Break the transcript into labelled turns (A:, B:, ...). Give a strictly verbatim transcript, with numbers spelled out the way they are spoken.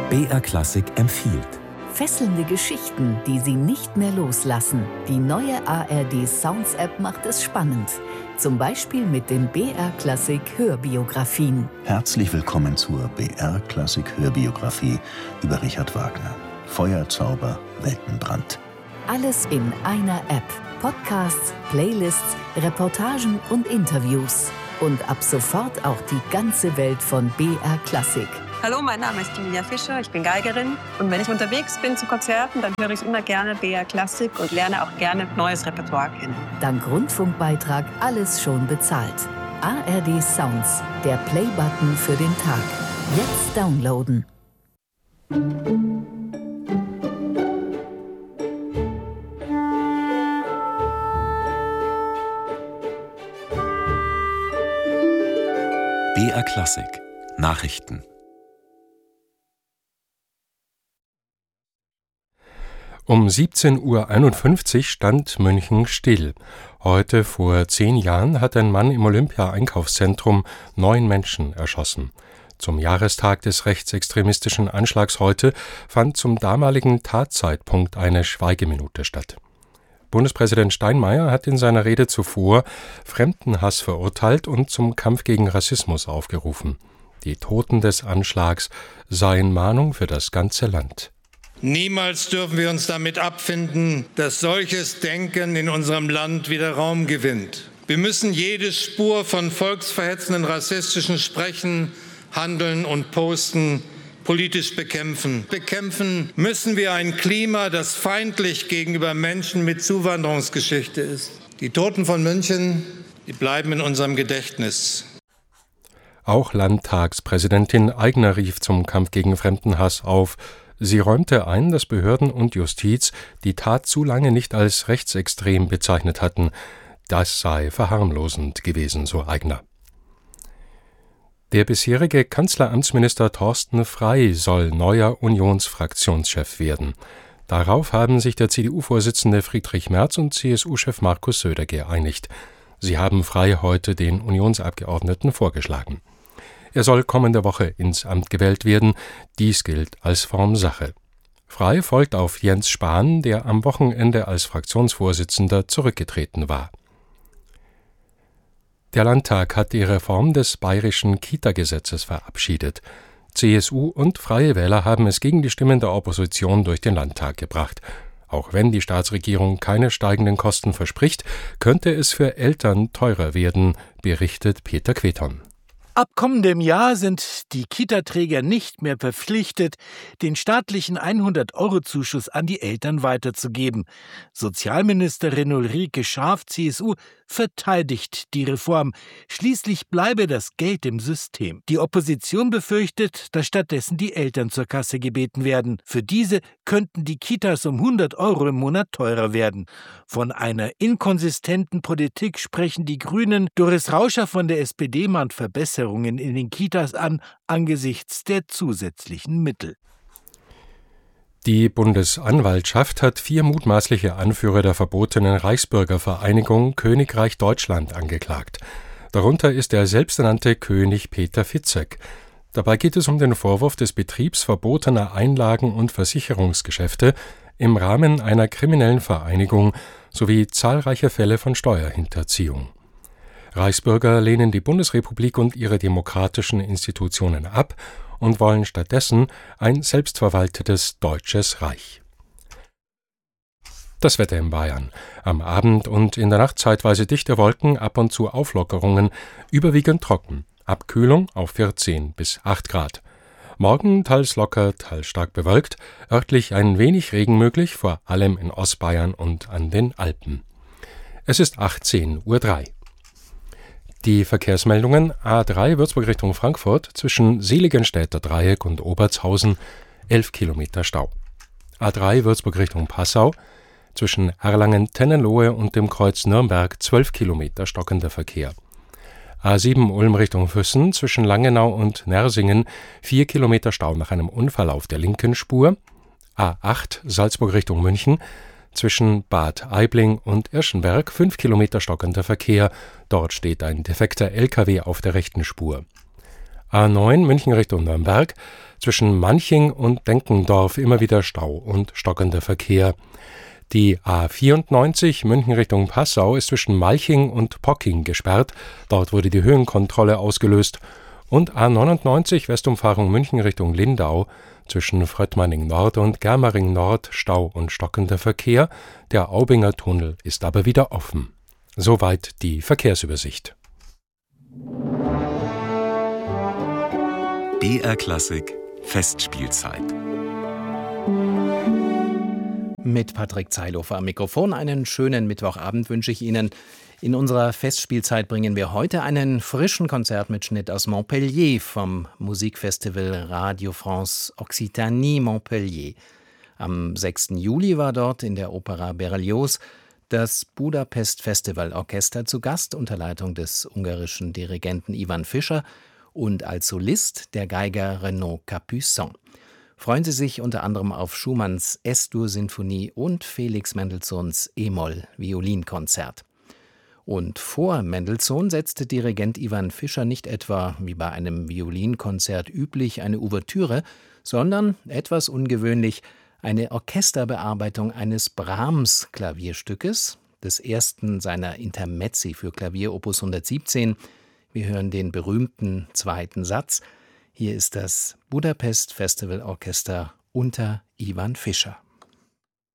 A: B R Klassik empfiehlt.
B: Fesselnde Geschichten, die Sie nicht mehr loslassen. Die neue A R D Sounds App macht es spannend. Zum Beispiel mit den B R Klassik Hörbiografien.
C: Herzlich willkommen zur B R Klassik Hörbiografie über Richard Wagner. Feuerzauber, Weltenbrand.
B: Alles in einer App. Podcasts, Playlists, Reportagen und Interviews. Und ab sofort auch die ganze Welt von B R Klassik.
D: Hallo, mein Name ist Emilia Fischer, ich bin Geigerin. Und wenn ich unterwegs bin zu Konzerten, dann höre ich immer gerne B R Klassik und lerne auch gerne neues Repertoire kennen.
B: Dank Rundfunkbeitrag alles schon bezahlt. A R D Sounds, der Playbutton für den Tag. Jetzt downloaden.
A: B R Klassik Nachrichten.
E: Um siebzehn Uhr einundfünfzig stand München still. Heute vor zehn Jahren hat ein Mann im Olympia-Einkaufszentrum neun Menschen erschossen. Zum Jahrestag des rechtsextremistischen Anschlags heute fand zum damaligen Tatzeitpunkt eine Schweigeminute statt. Bundespräsident Steinmeier hat in seiner Rede zuvor Fremdenhass verurteilt und zum Kampf gegen Rassismus aufgerufen. Die Toten des Anschlags seien Mahnung für das ganze Land.
F: Niemals dürfen wir uns damit abfinden, dass solches Denken in unserem Land wieder Raum gewinnt. Wir müssen jede Spur von volksverhetzenden rassistischen Sprechen, Handeln und Posten politisch bekämpfen. Bekämpfen müssen wir ein Klima, das feindlich gegenüber Menschen mit Zuwanderungsgeschichte ist. Die Toten von München, die bleiben in unserem Gedächtnis.
E: Auch Landtagspräsidentin Aigner rief zum Kampf gegen Fremdenhass auf. Sie räumte ein, dass Behörden und Justiz die Tat zu lange nicht als rechtsextrem bezeichnet hatten. Das sei verharmlosend gewesen, so Aigner. Der bisherige Kanzleramtsminister Thorsten Frey soll neuer Unionsfraktionschef werden. Darauf haben sich der C D U-Vorsitzende Friedrich Merz und C S U-Chef Markus Söder geeinigt. Sie haben Frey heute den Unionsabgeordneten vorgeschlagen. Er soll kommende Woche ins Amt gewählt werden. Dies gilt als Formsache. Frey folgt auf Jens Spahn, der am Wochenende als Fraktionsvorsitzender zurückgetreten war. Der Landtag hat die Reform des bayerischen Kita-Gesetzes verabschiedet. C S U und Freie Wähler haben es gegen die Stimmen der Opposition durch den Landtag gebracht. Auch wenn die Staatsregierung keine steigenden Kosten verspricht, könnte es für Eltern teurer werden, berichtet Peter Queton.
G: Ab kommendem Jahr sind die Kita-Träger nicht mehr verpflichtet, den staatlichen hundert-Euro-Zuschuss an die Eltern weiterzugeben. Sozialministerin Ulrike Schaaf, C S U, verteidigt die Reform. Schließlich bleibe das Geld im System. Die Opposition befürchtet, dass stattdessen die Eltern zur Kasse gebeten werden. Für diese könnten die Kitas um hundert Euro im Monat teurer werden. Von einer inkonsistenten Politik sprechen die Grünen. Doris Rauscher von der S P D mahnt Verbesserungen in den Kitas an, angesichts der zusätzlichen Mittel.
E: Die Bundesanwaltschaft hat vier mutmaßliche Anführer der verbotenen Reichsbürgervereinigung Königreich Deutschland angeklagt. Darunter ist der selbsternannte König Peter Fitzek. Dabei geht es um den Vorwurf des Betriebs verbotener Einlagen- und Versicherungsgeschäfte im Rahmen einer kriminellen Vereinigung sowie zahlreiche Fälle von Steuerhinterziehung. Reichsbürger lehnen die Bundesrepublik und ihre demokratischen Institutionen ab und wollen stattdessen ein selbstverwaltetes Deutsches Reich. Das Wetter in Bayern. Am Abend und in der Nacht zeitweise dichte Wolken, ab und zu Auflockerungen, überwiegend trocken. Abkühlung auf vierzehn bis acht Grad. Morgen teils locker, teils stark bewölkt, örtlich ein wenig Regen möglich, vor allem in Ostbayern und an den Alpen. Es ist achtzehn Uhr drei. Die Verkehrsmeldungen: A drei Würzburg Richtung Frankfurt zwischen Seligenstädter Dreieck und Obertshausen elf Kilometer Stau. A drei Würzburg Richtung Passau zwischen Erlangen-Tennenlohe und dem Kreuz Nürnberg zwölf Kilometer stockender Verkehr. A sieben Ulm Richtung Füssen zwischen Langenau und Nersingen vier Kilometer Stau nach einem Unfall auf der linken Spur. A acht Salzburg Richtung München zwischen Bad Aibling und Irschenberg fünf Kilometer stockender Verkehr. Dort steht ein defekter L K W auf der rechten Spur. A neun München Richtung Nürnberg, zwischen Manching und Denkendorf immer wieder Stau und stockender Verkehr. Die A vierundneunzig München Richtung Passau ist zwischen Malching und Pocking gesperrt, dort wurde die Höhenkontrolle ausgelöst. Und A neunundneunzig Westumfahrung München Richtung Lindau, zwischen Fröttmanning Nord und Germering Nord Stau und stockender Verkehr, der Aubinger Tunnel ist aber wieder offen. Soweit die Verkehrsübersicht.
A: B R Klassik Festspielzeit.
H: Mit Patrick Zeilhofer am Mikrofon. Einen schönen Mittwochabend wünsche ich Ihnen. In unserer Festspielzeit bringen wir heute einen frischen Konzertmitschnitt aus Montpellier vom Musikfestival Radio France Occitanie Montpellier. Am sechsten Juli war dort in der Opera Berlioz das Budapest Festival Orchester zu Gast unter Leitung des ungarischen Dirigenten Ivan Fischer und als Solist der Geiger Renaud Capuçon. Freuen Sie sich unter anderem auf Schumanns Es-Dur-Sinfonie und Felix Mendelssohns E-Moll-Violinkonzert. Und vor Mendelssohn setzte Dirigent Ivan Fischer nicht etwa, wie bei einem Violinkonzert üblich, eine Ouvertüre, sondern, etwas ungewöhnlich, eine Orchesterbearbeitung eines Brahms-Klavierstückes, des ersten seiner Intermezzi für Klavier Opus hundertsiebzehn. Wir hören den berühmten zweiten Satz. Hier ist das Budapest Festival Orchester unter Ivan Fischer.